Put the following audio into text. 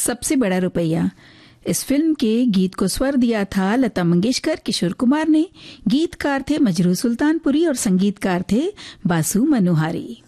सबसे बड़ा रुपया। इस फिल्म के गीत को स्वर दिया था लता मंगेशकर, किशोर कुमार ने। गीतकार थे मजरू सुल्तानपुरी और संगीतकार थे बासु मनोहारी।